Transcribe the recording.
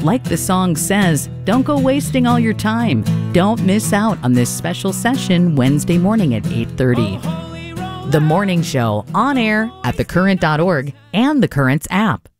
Like the song says, don't go wasting all your time. Don't miss out on this special session Wednesday morning at 8:30. The Morning Show, on air at thecurrent.org and the Currents app.